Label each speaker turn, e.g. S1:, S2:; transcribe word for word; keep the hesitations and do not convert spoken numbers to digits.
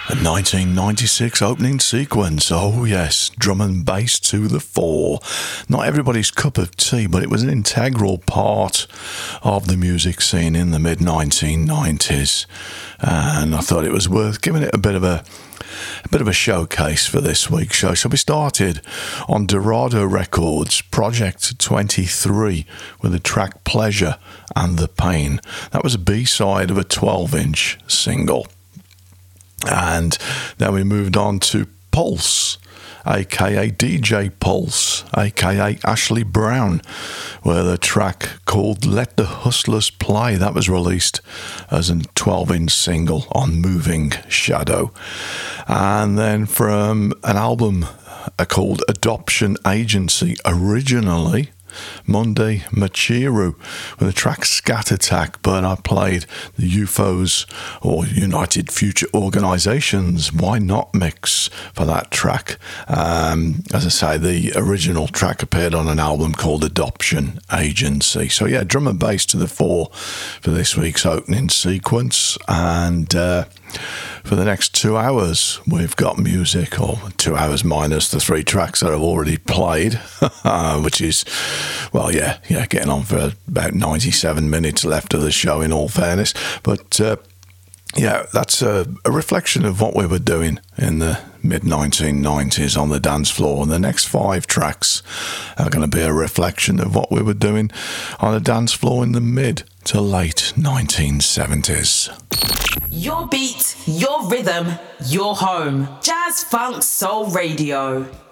S1: nineteen ninety-six opening sequence. Oh yes, drum and bass to the fore. Not everybody's cup of tea, but it was an integral part of the music scene in the mid nineteen nineties, and I thought it was worth giving it a bit of a A bit of a showcase for this week's show. So we started on Dorado Records, Project twenty-three, with the track Pleasure and the Pain. That was a B-side of a twelve-inch single. And then we moved on to Pulse, aka D J Pulse, aka Ashley Brown, with a track called Let the Hustlers Play. That was released as a twelve-inch single on Moving Shadow. And then from an album called Adoption Agency, originally Monday Machiru, with the track Scat Attack, but I played the U F Os, or United Future Organizations Why Not mix for that track. Um, as I say, the original track appeared on an album called Adoption Agency. So yeah, drum and bass to the fore for this week's opening sequence. And uh, for the next two hours, we've got music, or two hours minus the three tracks that I've already played, which is, well, yeah, yeah, getting on for about ninety-seven minutes left of the show, in all fairness. But uh, yeah, that's a, a reflection of what we were doing in the mid nineteen nineties on the dance floor. And the next five tracks are going to be a reflection of what we were doing on the dance floor in the mid to late nineteen seventies.
S2: Your beat, your rhythm, your home. Jazz Funk Soul Radio.